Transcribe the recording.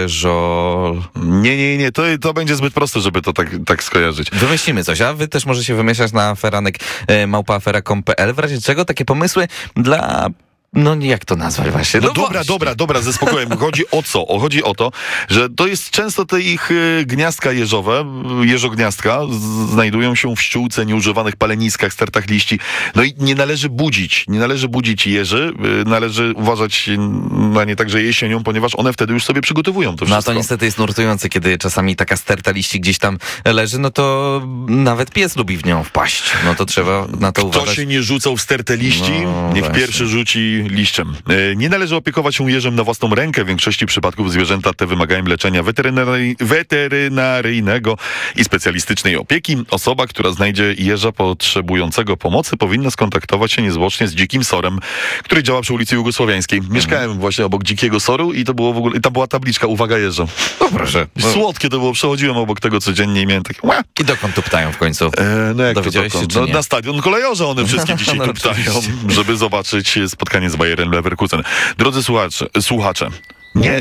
jeżol. Nie, to będzie zbyt proste, żeby to tak skojarzyć. Wymyślimy coś, a wy też możecie wymyślać na aferanek@afera.com.pl. W razie czego takie pomysły dla... No jak to nazwać właśnie? No dobra, ze spokojem. Chodzi o co? Chodzi o to, że to jest często te ich gniazdka jeżowe, jeżogniazdka znajdują się w ściółce, nieużywanych paleniskach, stertach liści. No i nie należy budzić jeży, należy uważać na nie także jesienią, ponieważ one wtedy już sobie przygotowują to wszystko. No to niestety jest nurtujące, kiedy czasami taka sterta liści gdzieś tam leży, no to nawet pies lubi w nią wpaść. No to trzeba na to uważać. Kto się nie rzucał w stertę liści, niech właśnie. pierwszy rzuci liściem. Nie należy opiekować się jeżem na własną rękę. W większości przypadków zwierzęta te wymagają leczenia weterynaryjnego i specjalistycznej opieki. Osoba, która znajdzie jeża potrzebującego pomocy, powinna skontaktować się niezwłocznie z dzikim sorem, który działa przy ulicy Jugosłowiańskiej. Mieszkałem właśnie obok dzikiego soru i to było w ogóle, i tam była tabliczka, uwaga jeża. No proszę. Słodkie to było, przechodziłem obok tego codziennie i miałem takie... I dokąd tu ptają w końcu? No jak Dowiedziałeś to się, czy nie? na stadion kolejorze one wszystkie dzisiaj No, tu ptają, oczywiście. żeby zobaczyć spotkanie z Bayerem Leverkusen. Drodzy słuchacze, nie